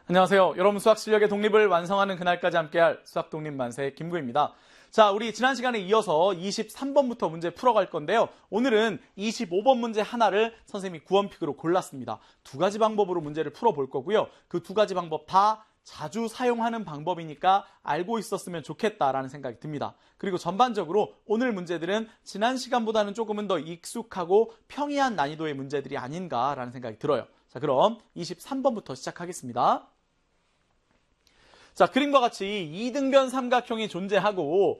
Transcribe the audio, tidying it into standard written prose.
안녕하세요. 여러분 수학 실력의 독립을 완성하는 그날까지 함께할 수학 독립 만세 김구입니다. 자, 우리 지난 시간에 이어서 23번부터 문제 풀어갈 건데요. 오늘은 25번 문제 하나를 선생님이 구원픽으로 골랐습니다. 두 가지 방법으로 문제를 풀어볼 거고요. 그 두 가지 방법 다 자주 사용하는 방법이니까 알고 있었으면 좋겠다라는 생각이 듭니다. 그리고 전반적으로 오늘 문제들은 지난 시간보다는 조금은 더 익숙하고 평이한 난이도의 문제들이 아닌가라는 생각이 들어요. 자, 그럼 23번부터 시작하겠습니다. 자, 그림과 같이 이등변 삼각형이 존재하고